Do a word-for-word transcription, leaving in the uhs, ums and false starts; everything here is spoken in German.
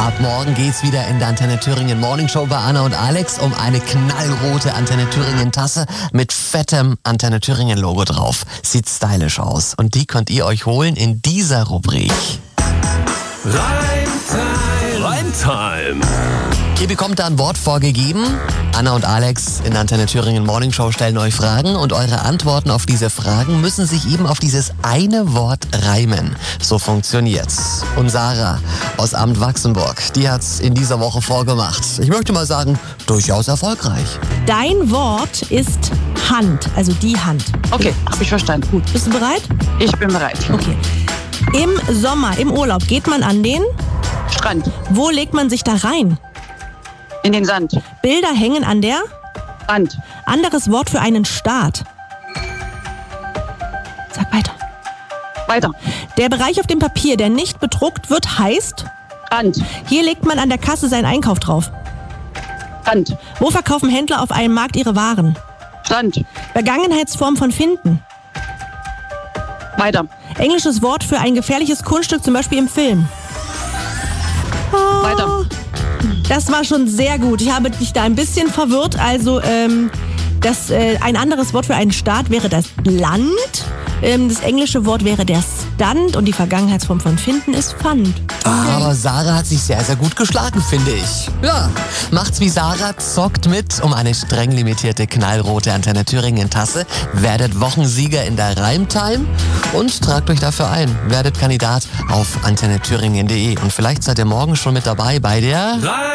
Ab morgen geht's wieder in der Antenne Thüringen Morning Show bei Anna und Alex um eine knallrote Antenne Thüringen Tasse mit fettem Antenne Thüringen Logo drauf. Sieht stylisch aus. Und die könnt ihr euch holen in dieser Rubrik. Reimtime. Reimtime. Ihr bekommt da ein Wort vorgegeben. Anna und Alex in der Antenne Thüringen Morning Show stellen euch Fragen und eure Antworten auf diese Fragen müssen sich eben auf dieses eine Wort reimen. So funktioniert's. Und Sarah aus Amt Wachsenburg, die hat's in dieser Woche vorgemacht. Ich möchte mal sagen, durchaus erfolgreich. Dein Wort ist Hand, also die Hand. Okay, habe ich verstanden. Gut, bist du bereit? Ich bin bereit. Okay. Im Sommer, im Urlaub, geht man an den? Strand. Wo legt man sich da rein? In den Sand. Bilder hängen an der? Wand. Anderes Wort für einen Staat. Sag weiter. Weiter. Der Bereich auf dem Papier, der nicht bedruckt wird, heißt? Rand. Hier legt man an der Kasse seinen Einkauf drauf. Rand. Wo verkaufen Händler auf einem Markt ihre Waren? Stand. Vergangenheitsform von finden. Weiter. Englisches Wort für ein gefährliches Kunststück, zum Beispiel im Film. Weiter. Das war schon sehr gut. Ich habe dich da ein bisschen verwirrt. Also ähm, das, äh, ein anderes Wort für einen Staat wäre das Land. Ähm, das englische Wort wäre der Stand und die Vergangenheitsform von finden ist Pfand. Aber Sarah hat sich sehr, sehr gut geschlagen, finde ich. Ja, macht's wie Sarah, zockt mit um eine streng limitierte knallrote Antenne Thüringen Tasse, werdet Wochensieger in der Reimtime und tragt euch dafür ein. Werdet Kandidat auf antenne thüringen punkt de und vielleicht seid ihr morgen schon mit dabei bei der...